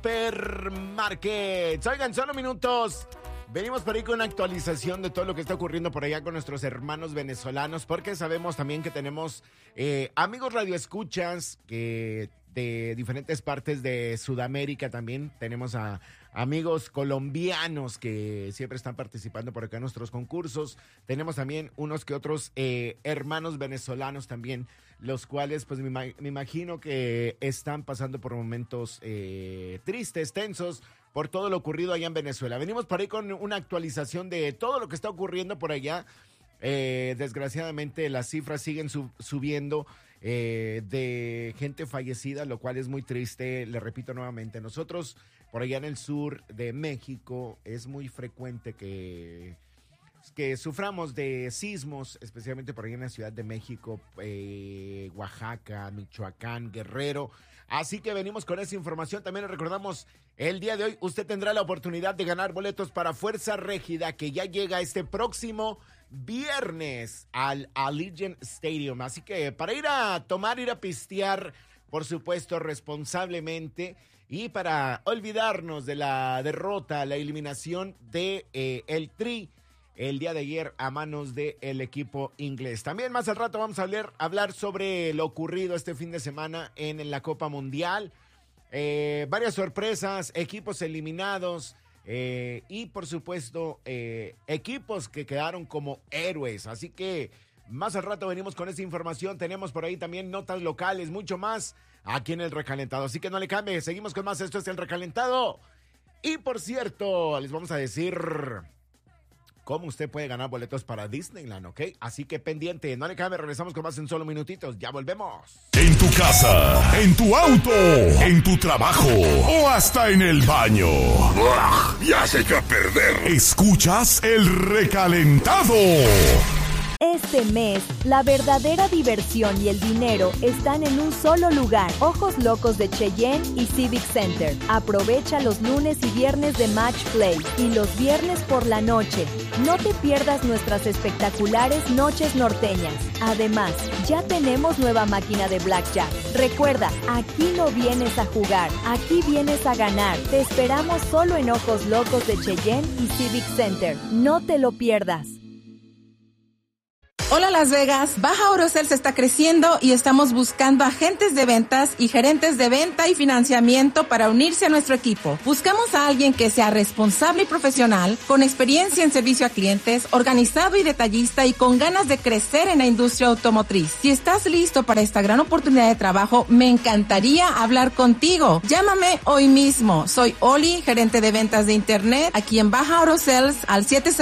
Supermarkets. Oigan, solo minutos. Venimos por ahí con una actualización de todo lo que está ocurriendo por allá con nuestros hermanos venezolanos, porque sabemos también que tenemos amigos radioescuchas que de diferentes partes de Sudamérica también. Tenemos a amigos colombianos que siempre están participando por acá en nuestros concursos. Tenemos también unos que otros hermanos venezolanos también, los cuales pues me imagino que están pasando por momentos tristes, tensos, por todo lo ocurrido allá en Venezuela. Venimos por ahí con una actualización de todo lo que está ocurriendo por allá. Desgraciadamente las cifras siguen subiendo de gente fallecida, lo cual es muy triste. Le repito nuevamente, nosotros por allá en el sur de México es muy frecuente que suframos de sismos, especialmente por allá en la Ciudad de México, Oaxaca, Michoacán, Guerrero. Así que venimos con esa información. También les recordamos, el día de hoy usted tendrá la oportunidad de ganar boletos para Fuerza Régida, que ya llega este próximo viernes al Allegiant Stadium. Así que para ir a tomar, ir a pistear, por supuesto, responsablemente, y para olvidarnos de la derrota, la eliminación de el Tri el día de ayer a manos del equipo inglés. También más al rato vamos a hablar sobre lo ocurrido este fin de semana en la Copa Mundial. Varias sorpresas, equipos eliminados y por supuesto equipos que quedaron como héroes. Así que más al rato venimos con esa información. Tenemos por ahí también notas locales, mucho más aquí en El Recalentado. Así que no le cambie, seguimos con más. Esto es El Recalentado. Y por cierto, les vamos a decir cómo usted puede ganar boletos para Disneyland, ¿ok? Así que pendiente, no le cambie, regresamos con más en solo minutitos, ya volvemos. En tu casa, en tu auto, en tu trabajo o hasta en el baño. ¡Uah! ¡Ya se echó a perder! Escuchas El Recalentado. Este mes, la verdadera diversión y el dinero están en un solo lugar. Ojos Locos de Cheyenne y Civic Center. Aprovecha los lunes y viernes de Match Play y los viernes por la noche. No te pierdas nuestras espectaculares noches norteñas. Además, ya tenemos nueva máquina de Blackjack. Recuerda, aquí no vienes a jugar, aquí vienes a ganar. Te esperamos solo en Ojos Locos de Cheyenne y Civic Center. No te lo pierdas. Hola Las Vegas, Baja Orocels está creciendo y estamos buscando agentes de ventas y gerentes de venta y financiamiento para unirse a nuestro equipo. Buscamos a alguien que sea responsable y profesional, con experiencia en servicio a clientes, organizado y detallista y con ganas de crecer en la industria automotriz. Si estás listo para esta gran oportunidad de trabajo, me encantaría hablar contigo. Llámame hoy mismo. Soy Oli, gerente de ventas de internet, aquí en Baja Orocels al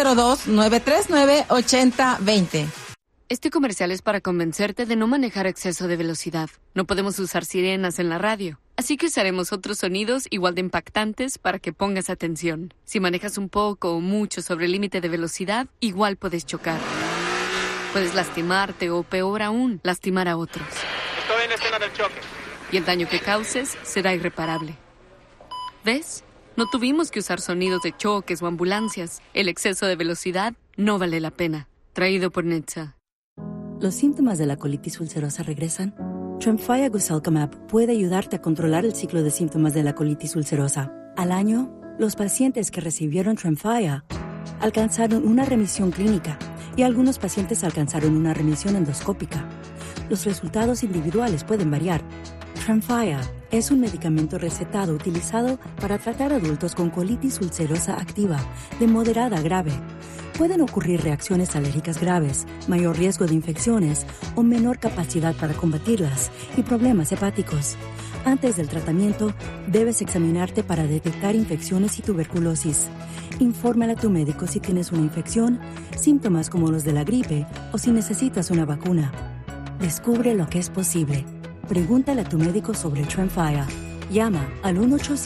702-939-8020. Este comercial es para convencerte de no manejar a exceso de velocidad. No podemos usar sirenas en la radio, así que usaremos otros sonidos igual de impactantes para que pongas atención. Si manejas un poco o mucho sobre el límite de velocidad, igual puedes chocar. Puedes lastimarte o, peor aún, lastimar a otros. Estoy en la escena del choque. Y el daño que causes será irreparable. ¿Ves? No tuvimos que usar sonidos de choques o ambulancias. El exceso de velocidad no vale la pena. Traído por NHTSA. ¿Los síntomas de la colitis ulcerosa regresan? Tremfya Guselkumab puede ayudarte a controlar el ciclo de síntomas de la colitis ulcerosa. Al año, los pacientes que recibieron Tremfya alcanzaron una remisión clínica y algunos pacientes alcanzaron una remisión endoscópica. Los resultados individuales pueden variar. Tremfya es un medicamento recetado utilizado para tratar adultos con colitis ulcerosa activa de moderada a grave. Pueden ocurrir reacciones alérgicas graves, mayor riesgo de infecciones o menor capacidad para combatirlas y problemas hepáticos. Antes del tratamiento, debes examinarte para detectar infecciones y tuberculosis. Infórmale a tu médico si tienes una infección, síntomas como los de la gripe o si necesitas una vacuna. Descubre lo que es posible. Pregúntale a tu médico sobre Tremfya. Llama al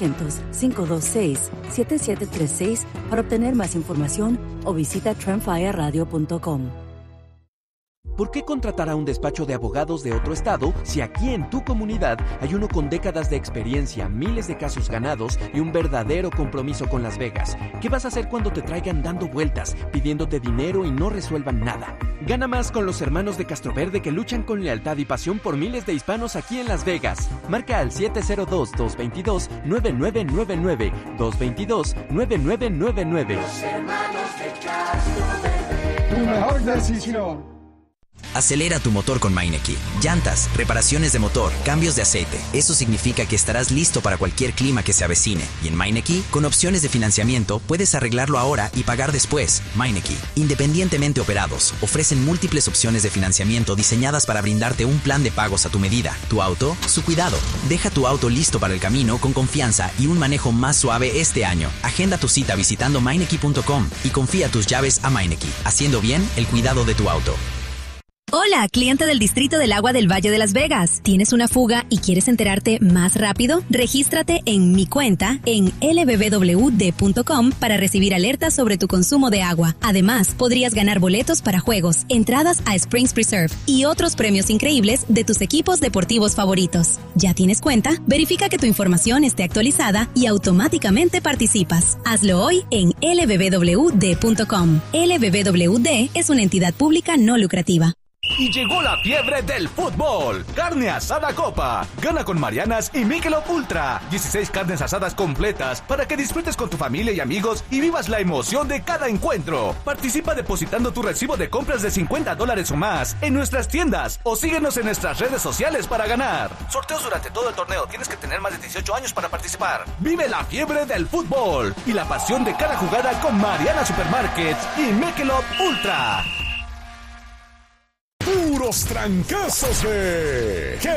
1-800-526-7736 para obtener más información o visita tremfyaradio.com. ¿Por qué contratar a un despacho de abogados de otro estado si aquí en tu comunidad hay uno con décadas de experiencia, miles de casos ganados y un verdadero compromiso con Las Vegas? ¿Qué vas a hacer cuando te traigan dando vueltas, pidiéndote dinero y no resuelvan nada? Gana más con los hermanos de Castroverde que luchan con lealtad y pasión por miles de hispanos aquí en Las Vegas. Marca al 702-222-9999, 222-9999. Los hermanos de Castroverde. Tu mejor decisión. Acelera tu motor con Meineke. Llantas, reparaciones de motor, cambios de aceite. Eso significa que estarás listo para cualquier clima que se avecine. Y en Meineke, con opciones de financiamiento, puedes arreglarlo ahora y pagar después. Meineke, independientemente operados, ofrecen múltiples opciones de financiamiento diseñadas para brindarte un plan de pagos a tu medida. Tu auto, su cuidado. Deja tu auto listo para el camino con confianza y un manejo más suave este año. Agenda tu cita visitando Meineke.com y confía tus llaves a Meineke, haciendo bien el cuidado de tu auto. Hola, cliente del Distrito del Agua del Valle de Las Vegas. ¿Tienes una fuga y quieres enterarte más rápido? Regístrate en mi cuenta en lbbwd.com para recibir alertas sobre tu consumo de agua. Además, podrías ganar boletos para juegos, entradas a Springs Preserve y otros premios increíbles de tus equipos deportivos favoritos. ¿Ya tienes cuenta? Verifica que tu información esté actualizada y automáticamente participas. Hazlo hoy en lbbwd.com. LBBWD es una entidad pública no lucrativa. Y llegó la fiebre del fútbol. Carne asada Copa. Gana con Marianas y Michelob Ultra. 16 carnes asadas completas para que disfrutes con tu familia y amigos y vivas la emoción de cada encuentro. Participa depositando tu recibo de compras de $50 o más en nuestras tiendas o síguenos en nuestras redes sociales para ganar. Sorteos durante todo el torneo. Tienes que tener más de 18 años para participar. Vive la fiebre del fútbol y la pasión de cada jugada con Mariana Supermarkets y Michelob Ultra. Puros trancazos de